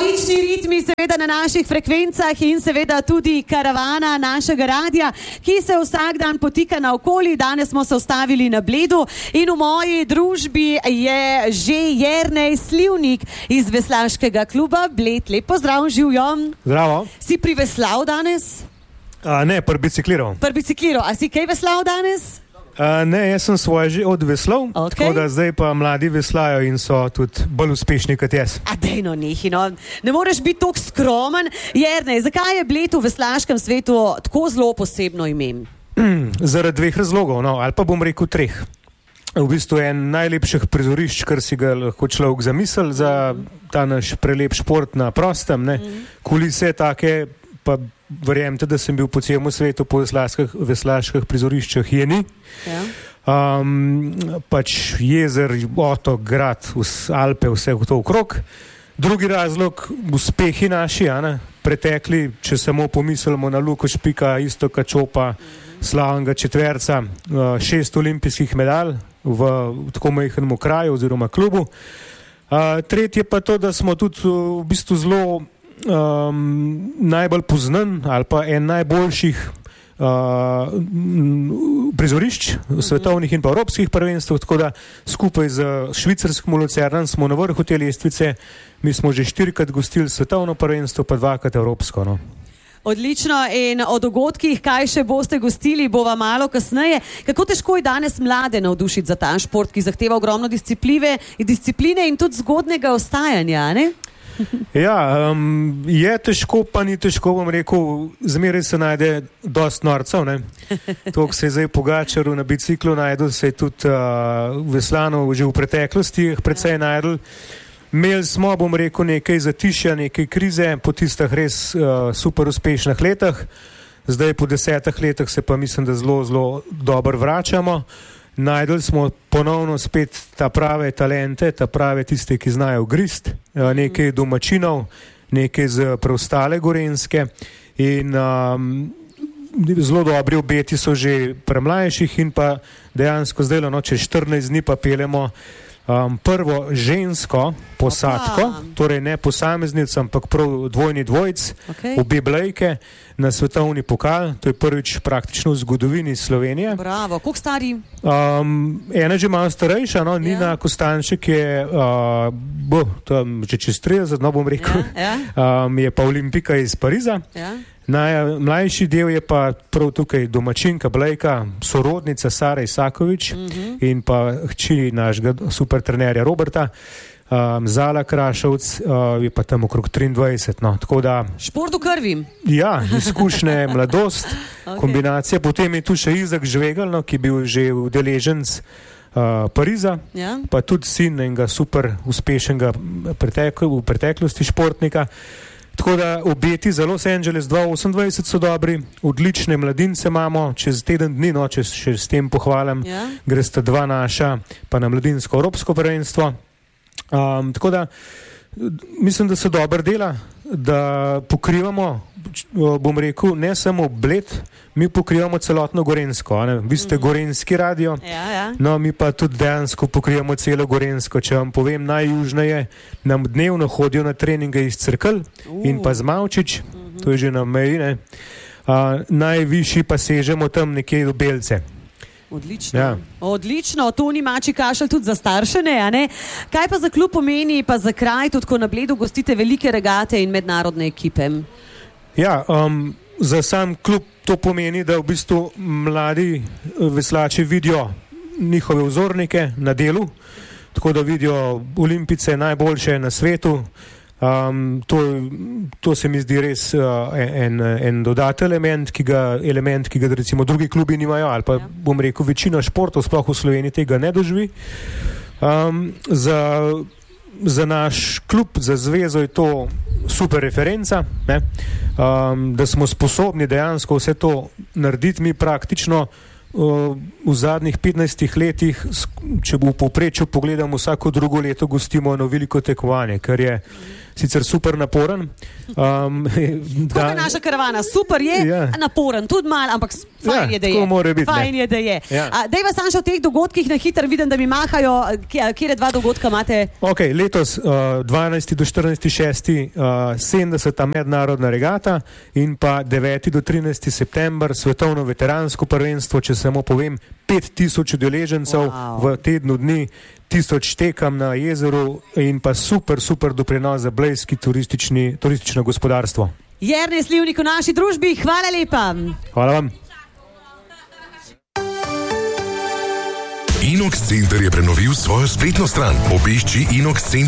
Odlični ritmi seveda na naših frekvencah in seveda tudi karavana našega radia, ki se vsak dan potika naokoli. Danes smo se ustavili na Bledu in v moji družbi je že Jernej Slivnik iz veslaškega kluba Bled. Lep pozdrav, živjo. Zdravo. Si priveslal danes? Ne, bicikliral. Bicikliral. A si kaj veslal danes? Ne, jaz sem svoje že odveslal, tako da zdaj pa mladi veslajo in so tudi bolj uspešni kot jaz. A dejno nehi, no. Ne moreš biti tako skromen. Jernej, zakaj je Bled v veslaškem svetu tako zelo posebno ime? Zaradi dveh razlogov, no, ali pa bom rekel treh. V bistvu je en najlepših prizorišč, kar si ga lahko človek zamisli za ta naš prelep šport na prostem, ne. Kulise take, pa verjemite, da sem bil po celem svetu po veslaških prizoriščih, je ni. Ja. Pač jezer, otok, grad, Alpe, vse to okrog. Drugi razlog, uspehi naši, pretekli, če samo pomislimo na Luko Špika, Iztoka Čopa, slavnega četverca, 6 olimpijskih medalj v tako majhnem kraju oziroma klubu. Tretje pa to, da smo tudi v bistvu zelo najbolj poznan ali pa en najboljših prizorišč svetovnih in pa evropskih prvenstv, tako da skupaj z švicarskim Lucernom smo na vrhu te lestvice. Mi smo že 4-krat gostili svetovno prvenstvo, pa 2-krat evropsko, no. Odlično, in o dogodkih, kaj še boste gostili, bova malo kasneje. Kako težko je danes mlade navdušiti za ta šport, ki zahteva ogromno discipline in tudi zgodnega ostajanja, ne? Ja, je težko, pa ni težko, bom rekel, zmeraj se najde dosti norcev, ne. To, ko se je zdaj Pogačaru na biciklu najdel, se je tudi Veslanov že v preteklosti precej najdel. Imeli smo, bom rekel, nekaj zatišja, nekaj krize po tistih res super uspešnih letih. Zdaj po 10 letih se pa mislim, da zelo, zelo dobro vračamo. Najdeli smo ponovno spet ta prave talente, ta prave tiste, ki znajo grist, nekaj domačinov, nekaj z preostale Gorenjske in zelo dobri obeti so že premlajših in pa dejansko zdaj, čez 14 dni pa peljemo prvo žensko posadko, torej ne posameznico, ampak prav dvojni dvojc, obe blejke na svetovni pokal. To je prvič praktično v zgodovini Slovenije. Bravo, koliko stari? Ena že malo starejša, no, Nina Kostanček je že čez 30, no bom rekel, je pa olimpika iz Pariza. Najmlajši del je pa prav tukaj domačinka Blejka, sorodnica Sara Isakovič in pa hči našega super trenerja Roberta, Zala Krašovc, je pa tam okrog 23, no, tako da... Šport v krvi. Ja, izkušnje, mladost, kombinacija, potem je tu še Izak Žvegelj, no, ki je bil že udeleženec Pariza, pa tudi sin enega super uspešnega v preteklosti športnika. Tako da obeti za Los Angeles 2028 so dobri, odlične mladince imamo, čez teden dni, no, če še s tem pohvalim, gresta 2 naša, pa na mladinsko evropsko prvenstvo. Tako da mislim, da se dobro dela, da pokrivamo, bom rekel, ne samo Bled, mi pokrivamo celotno Gorenjsko, ne? Vi ste gorenjski radio, no mi pa tudi dejansko pokrivamo celo Gorenjsko. Če vam povem, najjužneje nam dnevno hodijo na treninge iz Cerkelj in pa z Mavčič, to je že na meji, ne? Najvišji pa sežemo tam nekje do Belce. Odlično. Ja. Odlično, to ni mači kašelj tudi za starše, ne? Kaj pa za klub pomeni, pa za kraj, tudi ko na Bledu gostite velike regate in mednarodne ekipe? Ja, za sam klub to pomeni, da v bistvu mladi veslači vidijo njihove vzornike na delu, tako da vidijo olimpice najboljše na svetu. To se mi zdi res en dodaten element, ki ga recimo drugi klubi nimajo, ali pa bom rekel, večina športov sploh v Sloveniji tega ne doživi. Za naš klub, za zvezo je to super referenca, ne? Da smo sposobni dejansko vse to narediti. Mi praktično v zadnjih 15 letih, če v povprečju pogledamo, vsako drugo leto gostimo eno veliko tekmovanje, kar je sicer super naporen. Kot je naša karavana, super je, naporen, tudi malo, ampak fajn je, da je. Fajn je, da je. Dej vas sam še o teh dogodkih na hitro, vidim, da mi mahajo, kjere dva dogodka imate? Ok, letos 12. do 14. 6. 70. mednarodna regata in pa 9. do 13. september svetovno veteransko prvenstvo, če samo povem, 5000 udeležencev v tednu dni, 1000 tekam na jezeru in pa super doprinos za blejski turistično gospodarstvo. Jernej Slivnik v naši družbi, hvala lepa. Hvala vam. Inox Center je prenovil svojo spletno stran. Obišči Inox Center.